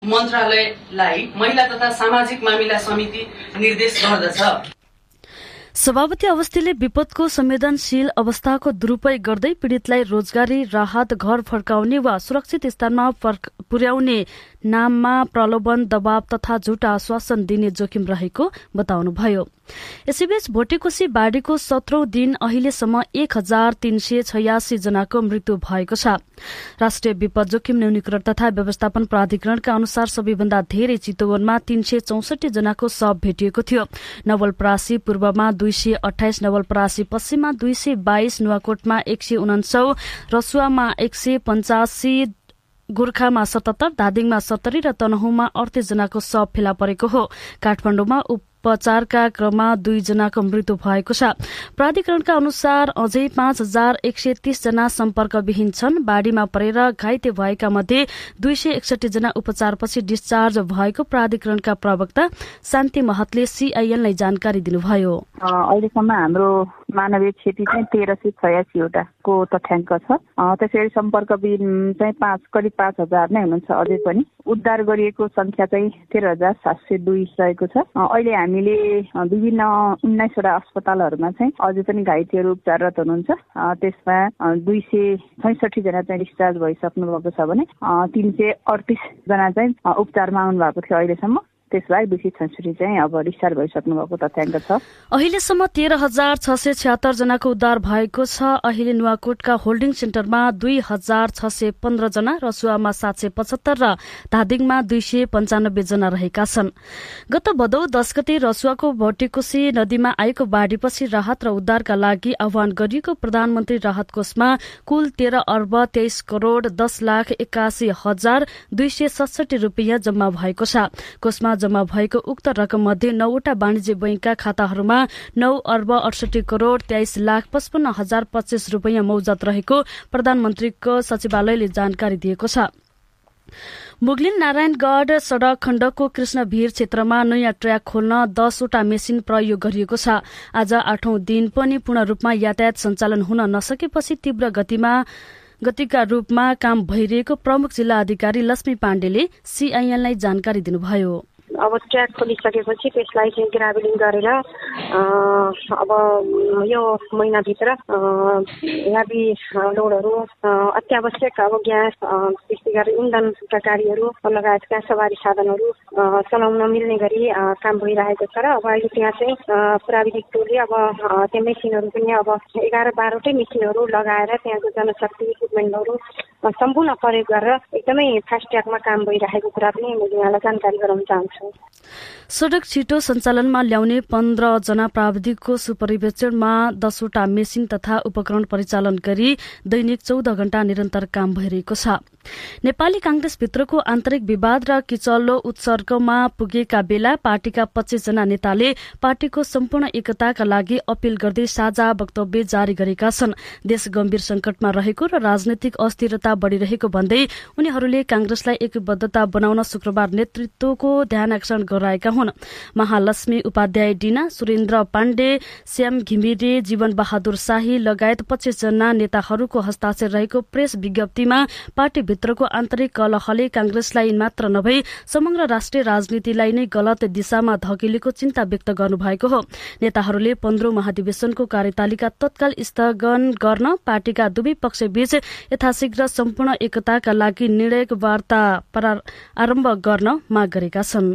मन्त्रालयलाई महिला तथा सामाजिक मामिला समिति निर्देश गर्दछ। सभापति अवस्थीले विपदको संवेदनशील अवस्थाको दुरूपयोग गर्दै पीड़ितलाई रोजगारी, राहत, घर फर्काउने वा सुरक्षित स्थानमा पुर्याउने नाममा प्रलोभन, दबाव तथा झुटा आश्वासन दिने जोखिम रहेको बताउनुभयो। यसैबीच भोटेकोशी बाढ़ीको 17औं दिन अहिलेसम्म 1386 जनाको मृत्यु भएको छ। राष्ट्रिय विपद जोखिम न्यूनीकरण तथा व्यवस्थापन प्राधिकरणका अनुसार सबैभन्दा धेरै चितवनमा 364 जनाको शव भेटिएको थियो। नवलपरासी पूर्वमा 228, नवलपरासी पश्चिममा 222, नुवाकोटमा 149, रसुवामा 185, गोर्खामा 77, धादिङमा 70 र तनहुँमा 38 जनाको शव फेला परेको हो। काठमाडौँमा उपचारका क्रममा 2 जनाको मृत्यु भएको छ। प्राधिकरणका अनुसार अझै 5130 जना सम्पर्कविहीन छन्। बाढ़ीमा परेर घाइते भएका मध्ये 261 जना उपचारपछि डिस्चार्ज भएको प्राधिकरणका प्रवक्ता शान्ति महतले सीआईएनलाई जानकारी दिनुभयो। अहिलेसम्म हाम्रो मानवीय क्षति चाहिँ 1386 वटाको तथ्याङ्क छ। त्यसैगरी सम्पर्कविहीन चाहिँ करिब 5000 नै हुनुहुन्छ। अझै पनि उद्धार गरिएको संख्या चाहिँ 13702 रहेको छ। अहिले हामीले विभिन्न 19 वटा अस्पतालहरूमा चाहिँ अझै पनि घाइतेहरू उपचाररत हुनुहुन्छ। त्यसमा 266 जना चाहिँ डिस्चार्ज भइसक्नु भएको छ भने 338 जना चाहिँ उपचारमा आउनु भएको थियो अहिलेसम्म। त्यसलाई 266 चाहिँ अब डिस्चार्ज भइसक्नु भएको तथ्याङ्क छ। अहिलेसम्म 13676 जनाको उद्धार भएको छ। अहिले नुवाकोटका होल्डिङ सेन्टरमा 2615 जना, रसुवामा 775 र धादिङमा 295 जना रहेका छन्। गत भदौ 10 गते रसुवाको भोटेकोशी नदीमा आएको बाढ़ीपछि राहत र उद्धारका लागि आह्वान गरिएको प्रधानमन्त्री राहत कोषमा कुल 13 अर्ब 23 करोड़ 10,81,267 रूपियाँ जम्मा भएको छ। कोषमा जम्मा भएको उक्त रकम मध्ये 9 वटा वाणिज्य बैंकका खाताहरूमा 9 अर्ब 68 करोड़ 23,55,025 रूपियाँ मौजत रहेको प्रधानमन्त्रीको सचिवालयले जानकारी दिएको छ। मुगलिन नारायणगढ़ सड़क खण्डको कृष्णभीर क्षेत्रमा नयाँ ट्र्याक खोल्न 10 वटा मेसिन प्रयोग गरिएको छ। आज 8औं दिन पनि पूर्ण रूपमा यातायात सञ्चालन हुन नसकेपछि तीव्र गतिका रूपमा काम भइरहेको प्रमुख जिल्ला अधिकारी लक्ष्मी पाण्डेले सीआईएनलाई जानकारी दिनुभयो। अब ट्र्याक खोलिसकेपछि त्यसलाई चाहिँ ग्राभलिङ गरेर अब यो महिनाभित्र हेभी लोडहरू, अत्यावश्यक अब ग्यास, त्यस्तै गरी इन्धनका गाडीहरू लगायतका सवारी साधनहरू चलाउन मिल्ने गरी काम भइरहेको छ। र अब अहिले त्यहाँ चाहिँ प्राविधिक टोलले अब त्यो मेसिनहरू पनि अब 11-12 वटै मेसिनहरू लगाएर त्यहाँको जनशक्ति इक्विपमेन्टहरू सम्पूर्ण प्रयोग गरेर एकदमै फास्ट ट्र्याकमा काम भइरहेको कुरा पनि मैले यहाँलाई जानकारी गराउन चाहन्छु। सड़क छिटो सञ्चालनमा ल्याउने 15 जना प्राविधिकको सुपरिवेक्षणमा 10 वटा मेसिन तथा उपकरण परिचालन गरी दैनिक 14 घण्टा निरन्तर काम भइरहेको छ। नेपाली कांग्रेसभित्रको आन्तरिक विवाद र किचल्लो उत्सर्गमा पुगेका बेला पार्टीका 25 जना नेताले पार्टीको सम्पूर्ण एकताका लागि अपील गर्दै साझा वक्तव्य जारी गरेका छन्। देश गम्भीर संकटमा रहेको र राजनैतिक अस्थिरता बढ़िरहेको भन्दै उनीहरूले कांग्रेसलाई एकबद्धता बनाउन शुक्रबार नेतृत्वको ध्यानाकर्षण गराएका हुन्। महालक्ष्मी उपाध्याय डिना, सुरेन्द्र पाण्डे, श्याम घिमिरे, जीवन बहादुर शाही लगायत 25 जना नेताहरूको हस्ताक्षर रहेको प्रेस विज्ञप्तिमा पार्टी भित्रको आन्तरिक कलहले कांग्रेसलाई मात्र नभई समग्र राष्ट्रिय राजनीतिलाई नै गलत दिशामा धकेलेको चिन्ता व्यक्त गर्नुभएको हो। नेताहरूले 15औं महाधिवेशनको कार्यतालिका तत्काल स्थगन गर्न पार्टीका दुवै पक्षबीच यथाशीघ्र सम्पूर्ण एकताका लागि निर्णायक वार्ता आरम्भ गर्न माग गरेका छन्।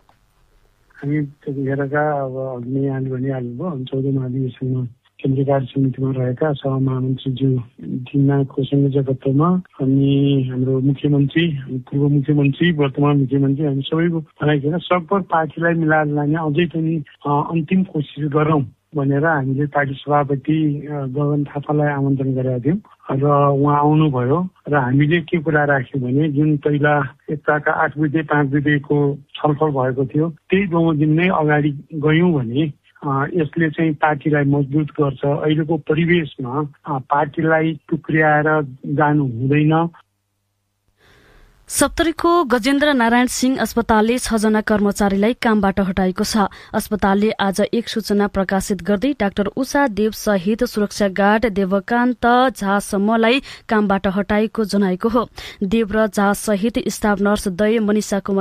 हामी त्यतिखेरका अब अग्नि आली भनिहाल्नुभयो 14औं महाधिवेशनमा केन्द्रीय कार्य समितिमा रहेका सहमहामन्त्रीज्यू दिनाको संयोजकत्वमा अनि हाम्रो मुख्यमन्त्री, पूर्व मुख्यमन्त्री, वर्तमान मुख्यमन्त्री, हामी सबैको भनाइकन सकभर पार्टीलाई मिलाएर लाने अझै पनि अन्तिम कोसिस गरौं भनेर हामीले पार्टी सभापति गगन थापालाई आमन्त्रण गरेका थियौं र उहाँ आउनुभयो। र हामीले के कुरा राख्यौं भने जुन पहिला एकताका 8 बुँदे 5 बुँदेको छलफल भएको थियो त्यही बमोजिम नै अगाडि गयौं भने यसले चाहिँ पार्टीलाई मजबुत गर्छ। अहिलेको परिवेशमा पार्टीलाई टुक्र्याएर जानु हुँदैन। सप्तरीको गजेन्द्र नारायण सिंह अस्पतालले 6 जना कर्मचारीलाई कामबाट हटाएको छ। अस्पतालले आज एक सूचना प्रकाशित गर्दै डाक्टर उषा देव सहित सुरक्षा गार्ड देवकान्त झासम्मलाई कामबाट हटाएको जनाएको हो। देव र झा सहित स्टाफ नर्स दय मनिषा कुमार